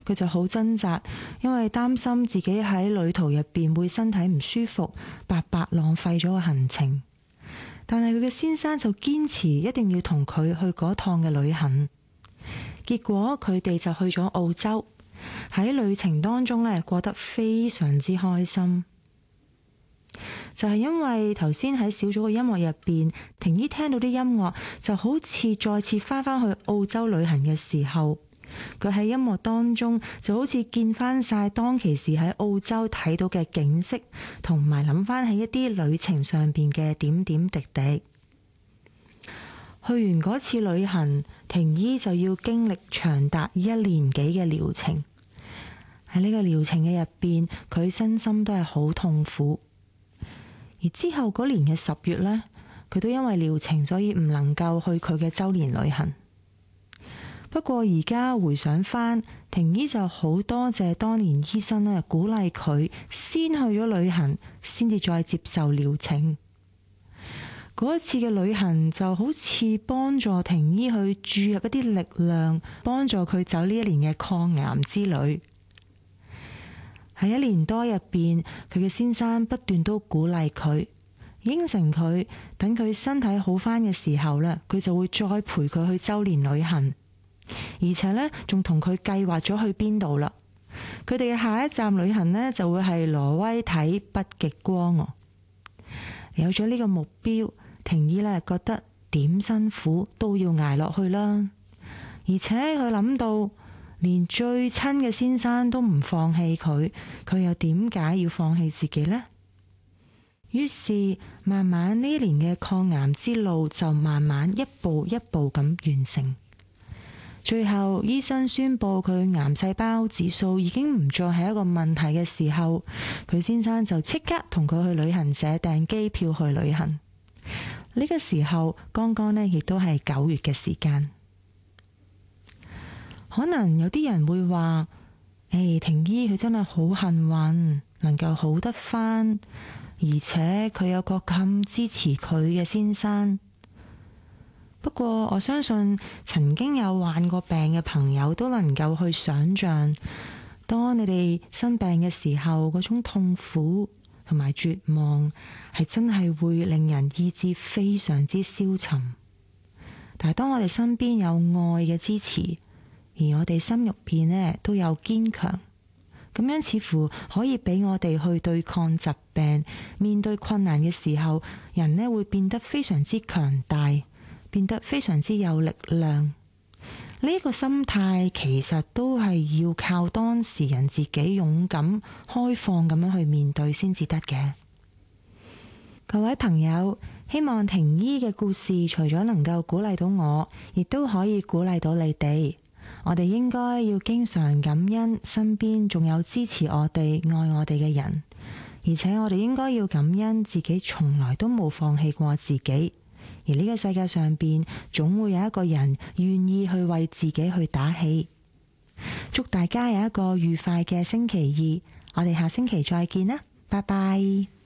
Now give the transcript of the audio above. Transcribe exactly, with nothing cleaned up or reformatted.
佢就好掙扎，因為擔心自己喺旅途入邊會身體唔舒服，白白浪費咗個行程。但係佢嘅先生就堅持一定要同佢去嗰趟嘅旅行。結果佢哋就去咗澳洲，喺旅程當中呢，過得非常之開心。就係因為頭先喺小組嘅音樂入邊，婷姨聽到啲音樂就好似再次翻返去澳洲旅行嘅時候，佢喺音樂當中就好似見翻晒當其時喺澳洲睇到嘅景色，同埋諗翻起一啲旅程上邊嘅點點滴滴。去完嗰次旅行，婷姨就要經歷長達一年幾嘅療程。喺呢個療程嘅入邊，佢身心都係好痛苦。而之後嗰年嘅十月呢，佢都因為療程，所以唔能夠去佢嘅周年旅行。不過而家回想翻，婷姨就好多謝當年醫生咧鼓勵佢先去咗旅行，先至再接受療程。嗰一次嘅旅行就好似幫助婷姨去注入一啲力量，幫助佢走呢一年嘅抗癌之旅。喺一年多入邊，佢嘅先生不斷都鼓勵佢，應承佢等佢身體好返嘅時候呢，佢就會再陪佢去周年旅行，而且呢，仲同佢計劃咗去邊度啦。佢哋嘅下一站旅行呢，就會係挪威睇北極光哦。有咗呢個目標，婷姨呢覺得點辛苦都要捱落去啦，而且佢諗到，連最親嘅先生都唔放棄佢，佢又點解要放棄自己呢？於是慢慢呢一年嘅抗癌之路就慢慢一步一步咁完成。最後醫生宣布佢癌細胞指數已經唔再係一個問題嘅時候，佢先生就即刻同佢去旅行社訂機票去旅行。呢個時候剛剛呢亦都係九月嘅時間。可能有啲人會話，誒，婷姨佢真係好幸運，能夠好得返，而且佢有個咁支持佢嘅先生。不過我相信曾經有患過病嘅朋友都能夠去想象，當你哋生病嘅時候，嗰種痛苦同埋絕望係真係會令人意志非常之消沉。但係當我哋身邊有愛嘅支持，而我哋心入邊呢都有堅強，咁樣似乎可以俾我哋去對抗疾病，面對困難嘅時候，人呢會變得非常之強大，變得非常之有力量。呢一個心態其實都係要靠當事人自己勇敢、開放咁樣去面對先至得嘅。各位朋友，希望婷姨嘅故事除咗能夠鼓勵到我，亦都可以鼓勵到你哋。我哋應該要經常感恩身邊仲有支持我哋、愛我哋嘅人，而且我哋應該要感恩自己從來都冇放棄過自己。而呢個世界上邊總會有一個人願意去為自己去打氣。祝大家有一個愉快嘅星期二，我哋下星期再見啦，拜拜。